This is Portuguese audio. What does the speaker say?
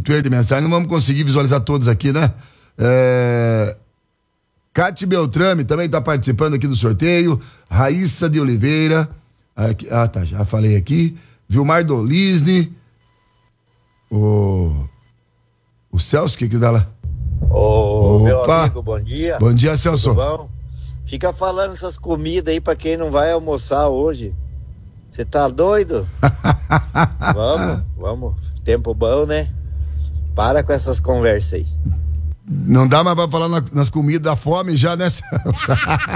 Twitter de mensagem, não vamos conseguir visualizar todos aqui, né? Cate Beltrame também está participando aqui do sorteio. Raíssa de Oliveira. Aqui, já falei aqui. Vilmar Dolisne. O Celso, o que dá lá? Meu amigo, bom dia. Bom dia, Celso. Tudo bom? Fica falando essas comidas aí pra quem não vai almoçar hoje. Você tá doido? Vamos. Tempo bom, né? Para com essas conversas aí. Não dá mais pra falar nas comidas da fome já, né, Celso?